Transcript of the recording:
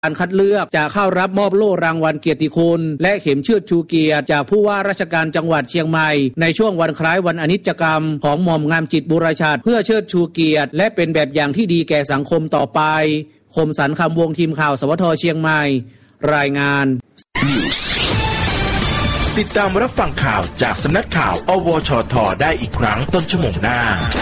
การคัดเลือกจะเข้ารับมอบโล่รางวัลเกียรติคุณและเข็มเชือดชูเกียรติจากผู้ว่าราชการจังหวัดเชียงใหม่ในช่วงวันคล้ายวันอนิจกรรมของหม่อมงามจิตบุรชาติเพื่อเชิดชูเกียรติและเป็นแบบอย่างที่ดีแก่สังคมต่อไปคมสันต์คำวงทีมข่าวสวทเชียงใหม่รายงานติดตามรับฟังข่าวจากสำนักข่าวอวชท.ได้อีกครั้งต้นชั่วโมงหน้า